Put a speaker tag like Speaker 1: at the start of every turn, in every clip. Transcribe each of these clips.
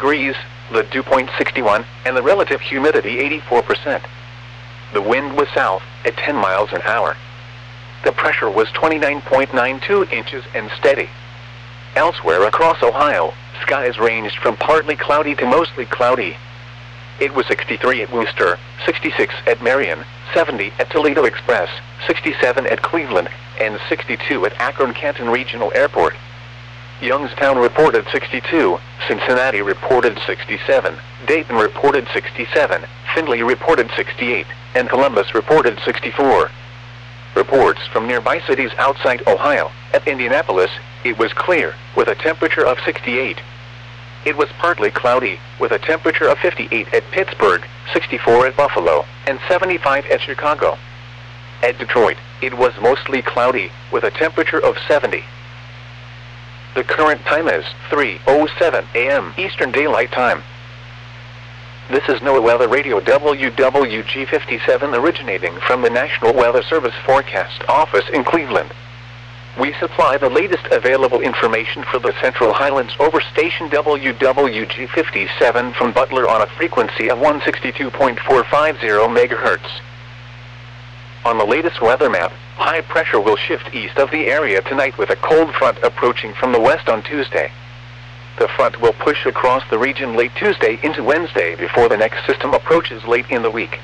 Speaker 1: degrees, the dew point 61, and the relative humidity 84%. The wind was south, at 10 miles an hour. The pressure was 29.92 inches and steady. Elsewhere across Ohio, skies ranged from partly cloudy to mostly cloudy. It was 63 at Wooster, 66 at Marion, 70 at Toledo Express, 67 at Cleveland, and 62 at Akron-Canton Regional Airport. Youngstown reported 62, Cincinnati reported 67, Dayton reported 67, Findlay reported 68, and Columbus reported 64. Reports from nearby cities outside Ohio. At Indianapolis, it was clear, with a temperature of 68. It was partly cloudy, with a temperature of 58 at Pittsburgh, 64 at Buffalo, and 75 at Chicago. At Detroit, it was mostly cloudy, with a temperature of 70. The current time is 3:07 a.m. Eastern Daylight Time. This is NOAA Weather Radio WWG57 originating from the National Weather Service Forecast Office in Cleveland. We supply the latest available information for the Central Highlands over station WWG57 from Butler on a frequency of 162.450 MHz. On the latest weather map, high pressure will shift east of the area tonight with a cold front approaching from the west on Tuesday. The front will push across the region late Tuesday into Wednesday before the next system approaches late in the week.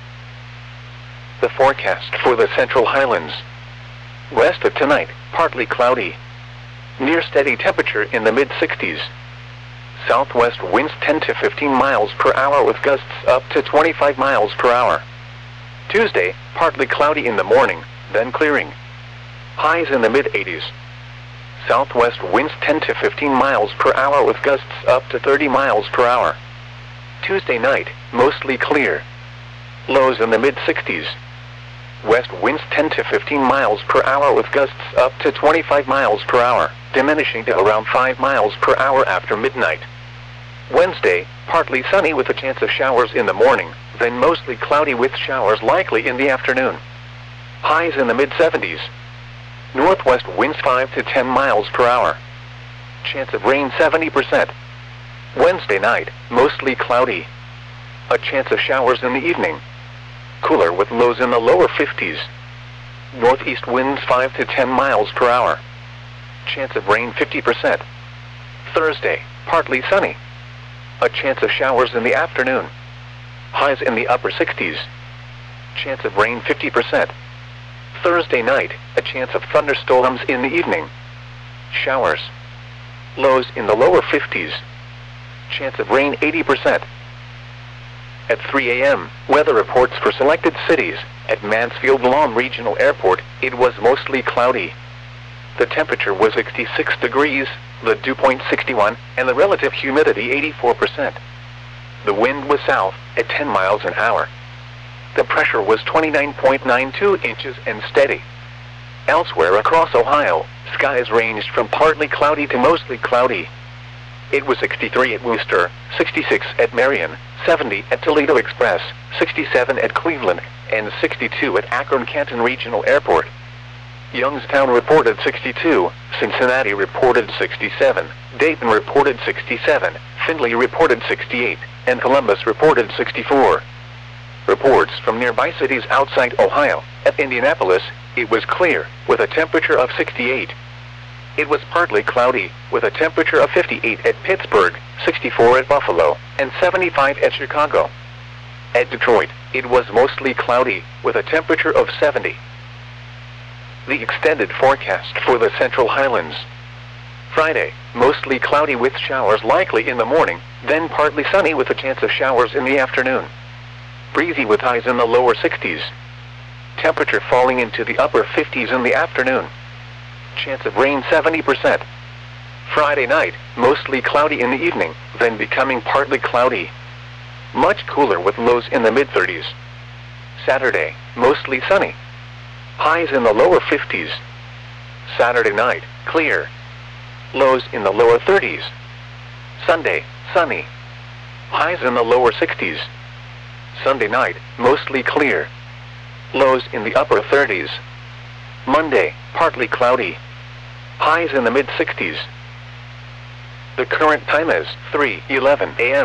Speaker 1: The forecast for the Central Highlands. West of tonight, partly cloudy. Near steady temperature in the mid-60s. Southwest winds 10 to 15 miles per hour with gusts up to 25 miles per hour. Tuesday, partly cloudy in the morning, then clearing. Highs in the mid-80s. Southwest winds 10 to 15 miles per hour with gusts up to 30 miles per hour. Tuesday night, mostly clear. Lows in the mid-60s. West winds 10 to 15 miles per hour with gusts up to 25 miles per hour, diminishing to around 5 miles per hour after midnight. Wednesday, partly sunny with a chance of showers in the morning, then mostly cloudy with showers likely in the afternoon. Highs in the mid-70s. Northwest winds 5 to 10 miles per hour. Chance of rain 70%. Wednesday night, mostly cloudy. A chance of showers in the evening. Cooler with lows in the lower 50s. Northeast winds 5 to 10 miles per hour. Chance of rain 50%. Thursday, partly sunny. A chance of showers in the afternoon. Highs in the upper 60s. Chance of rain 50%. Thursday night, a chance of thunderstorms in the evening. Showers. Lows in the lower 50s. Chance of rain 80%. At 3 a.m., weather reports for selected cities. At Mansfield Lawn Regional Airport, it was mostly cloudy. The temperature was 66 degrees, the dew point 61, and the relative humidity 84%. The wind was south, at 10 miles an hour. The pressure was 29.92 inches and steady. Elsewhere across Ohio, skies ranged from partly cloudy to mostly cloudy. It was 63 at Wooster, 66 at Marion, 70 at Toledo Express, 67 at Cleveland, and 62 at Akron-Canton Regional Airport. Youngstown reported 62, Cincinnati reported 67, Dayton reported 67, Findlay reported 68, and Columbus reported 64. Reports from nearby cities outside Ohio. At Indianapolis, it was clear, with a temperature of 68. It was partly cloudy, with a temperature of 58 at Pittsburgh, 64 at Buffalo, and 75 at Chicago. At Detroit, it was mostly cloudy, with a temperature of 70. The extended forecast for the Central Highlands. Friday, mostly cloudy with showers likely in the morning, then partly sunny with a chance of showers in the afternoon. Breezy with highs in the lower 60s. Temperature falling into the upper 50s in the afternoon. Chance of rain 70%. Friday night, mostly cloudy in the evening, then becoming partly cloudy. Much cooler with lows in the mid-30s. Saturday, mostly sunny. Highs in the lower 50s. Saturday night, clear. Lows in the lower 30s. Sunday, sunny. Highs in the lower 60s. Sunday night, mostly clear. Lows in the upper 30s. Monday, partly cloudy. Highs in the mid-60s. The current time is 3:11 a.m.